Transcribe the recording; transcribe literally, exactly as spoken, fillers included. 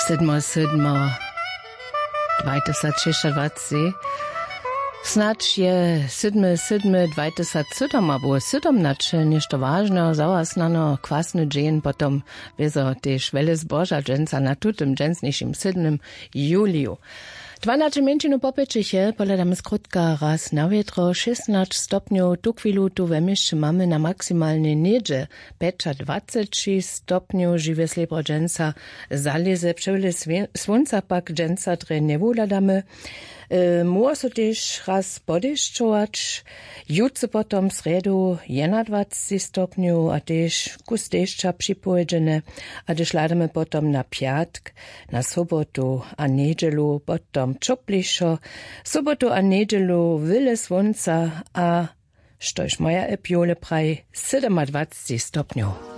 Sedmo, sedmo, dvajset šestnadvajset. Snadź je sedmy, sedmy, dvajset sedom, abo sedemnače, nešto važno, zawasnano, kwasny dzień, potom wieso też wele zboża dżęca na tutym dżęcniejszym sedmym juliu. dwanaście minut po pečeche, poledamy skrótka raz na wietro, szesnaście stopniów, tu chwilu tu we mieście mamy na maksymalnej niedzie, dwadzieścia sześć stopniów, żywe slebro dżęca, zaleze, przewile słońca pak dżęca, dre nie wuladamy. E, Może też raz podeszczować, jutro potom sredu dwadzieścia stopniów, a też kus deszcza przypojedziene, a też ladamy potom na piatk, na sobotu a niedzielu, potom czoplišo, sobotu a niedzielu wyle słońca, a štož moja epiole praj dwadzieścia siedem stopniów.